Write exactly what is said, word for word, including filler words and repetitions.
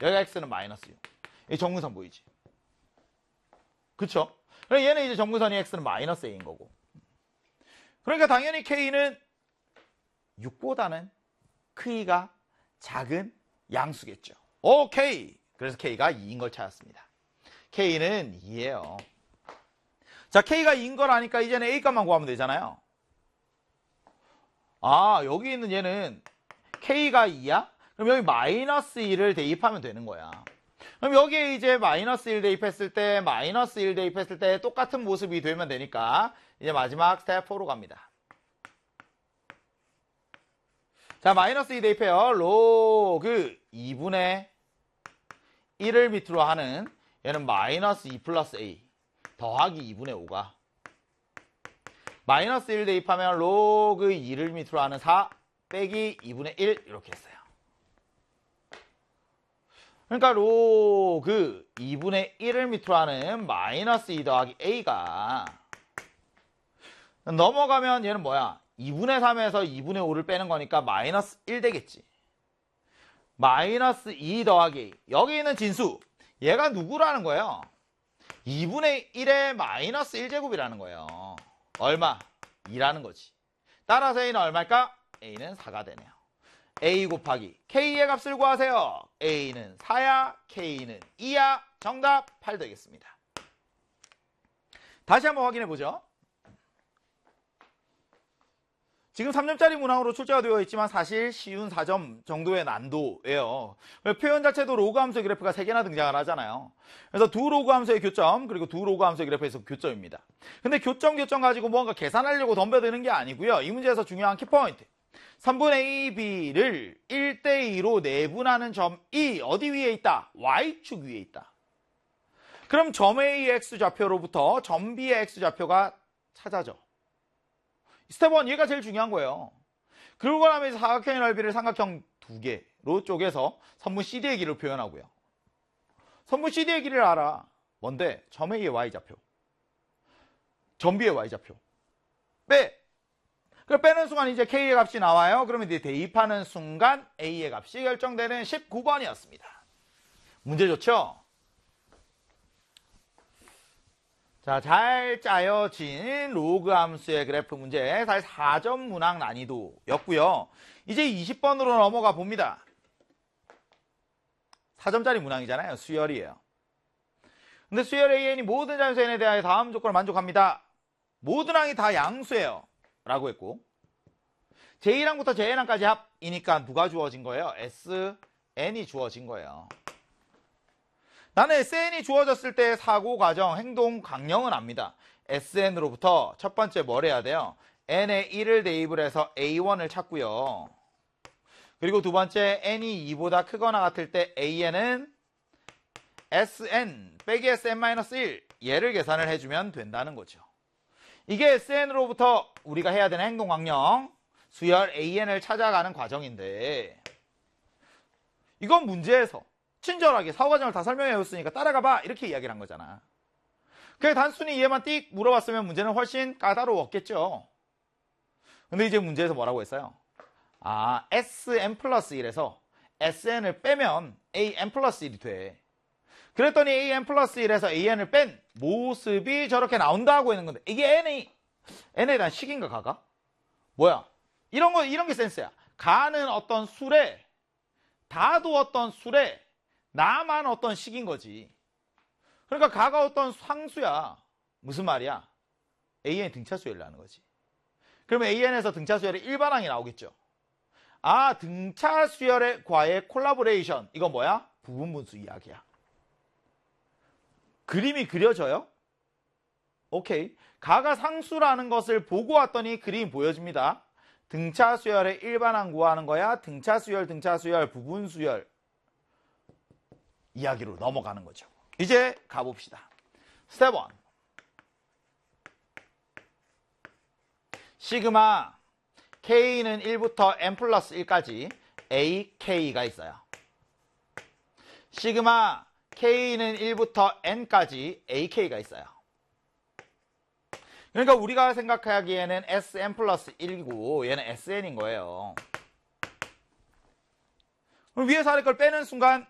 여기가 x는 마이너스 육. 이 정근선 보이지? 그쵸? 그럼 얘는 이제 정근선이 x는 마이너스 a인 거고. 그러니까 당연히 k는 육보다는 크기가 작은 양수겠죠. 오케이. 그래서 k가 이인 걸 찾았습니다. k는 이예요. 자, k가 이인 걸 아니까 이제는 a 값만 구하면 되잖아요. 아, 여기 있는 얘는 k가 이야? 그럼 여기 마이너스 일을 대입하면 되는 거야. 그럼 여기에 이제 마이너스 일 대입했을 때, 마이너스 일 대입했을 때 똑같은 모습이 되면 되니까 이제 마지막 스텝 사로 갑니다. 자, 마이너스 이 대입해요. 로그 이분의 일을 밑으로 하는 얘는 마이너스 이 플러스 a 더하기 이분의 오가 마이너스 일 대입하면 로그 이를 밑으로 하는 사 빼기 이분의 일 이렇게 했어요. 그러니까 로그 이분의 일을 밑으로 하는 마이너스 이 더하기 a가 넘어가면 얘는 뭐야? 이분의 삼에서 이분의 오를 빼는 거니까 마이너스 일 되겠지. 마이너스 이 더하기 a. 여기 있는 진수 얘가 누구라는 거예요? 이분의 일의 마이너스 일 제곱이라는 거예요. 얼마? 이라는 거지. 따라서 a는 얼마일까? a는 사가 되네요. a 곱하기 k의 값을 구하세요. a는 사야, k는 이야. 정답 팔 되겠습니다. 다시 한번 확인해 보죠. 지금 삼 점짜리 문항으로 출제가 되어 있지만 사실 쉬운 사 점 정도의 난도예요. 표현 자체도 로그 함수의 그래프가 세 개나 등장을 하잖아요. 그래서 두 로그 함수의 교점 그리고 두 로그 함수의 그래프에서 교점입니다. 근데 교점 교점 가지고 뭔가 계산하려고 덤벼드는 게 아니고요. 이 문제에서 중요한 키포인트. 삼분의 a, b를 일 대 이로 내분하는 점이 어디 위에 있다? y축 위에 있다. 그럼 점 A의 x좌표로부터 점 B의 x좌표가 찾아져. 스텝 일, 얘가 제일 중요한 거예요. 그러고 나면 이제 사각형의 넓이를 삼각형 두 개로 쪼개서 선분 씨디의 길이로 표현하고요. 선분 씨디의 길이를 알아. 뭔데? 점 A의 y좌표. 점 B의 y좌표. 빼! 그럼 빼는 순간 이제 K의 값이 나와요. 그러면 이제 대입하는 순간 A의 값이 결정되는 십구 번이었습니다. 문제 좋죠? 자, 잘 짜여진 로그 함수의 그래프 문제, 사실 사 점 문항 난이도였고요. 이제 이십 번으로 넘어가 봅니다. 사 점짜리 문항이잖아요. 수열이에요. 근데 수열 에이엔이 모든 자연수 n에 대하여 다음 조건을 만족합니다. 모든 항이 다 양수예요. 라고 했고 제일 항부터 제일 항까지 합이니까 누가 주어진 거예요? 에스엔이 주어진 거예요. 나는 에스엔이 주어졌을 때 사고 과정, 행동 강령은 압니다. 에스엔으로부터 첫 번째 뭘 해야 돼요? n에 일을 대입을 해서 에이 원을 찾고요. 그리고 두 번째 n이 이보다 크거나 같을 때 에이엔은 에스엔 빼기 에스엔 마이너스 일 얘를 계산을 해주면 된다는 거죠. 이게 에스엔으로부터 우리가 해야 되는 행동 강령 수열 에이엔을 찾아가는 과정인데 이건 문제에서 친절하게 사고 과정을 다 설명해 줬으니까 따라가봐 이렇게 이야기를 한 거잖아. 그냥 단순히 얘만 띡 물어봤으면 문제는 훨씬 까다로웠겠죠. 근데 이제 문제에서 뭐라고 했어요? 아, 에스엔 플러스 일에서 에스엔을 빼면 에이엔 플러스 일이 돼. 그랬더니 에이엔 플러스 일에서 에이엔을 뺀 모습이 저렇게 나온다고 했는 건데 이게 n이 n에 대한 식인가 가가? 뭐야? 이런 거 이런 게 센스야. 가는 어떤 수래, 다도 어떤 수래, 나만 어떤 식인 거지. 그러니까 가가 어떤 상수야. 무슨 말이야? 에이엔이 등차수열이라는 거지. 그러면 에이엔에서 등차수열의 일반항이 나오겠죠. 아, 등차수열의 과의 콜라보레이션. 이거 뭐야? 부분분수 이야기야. 그림이 그려져요? 오케이. 가가 상수라는 것을 보고 왔더니 그림이 보여집니다. 등차수열의 일반항 구하는 거야. 등차수열, 등차수열, 부분수열 이야기로 넘어가는 거죠. 이제 가봅시다. 스텝 일. 시그마 K는 일부터 N 플러스 일까지 에이케이가 있어요. 시그마 K는 일부터 N까지 에이케이가 있어요. 그러니까 우리가 생각하기에는 에스엔 플러스 일이고 얘는 에스엔인 거예요. 그럼 위에서 아래 걸 빼는 순간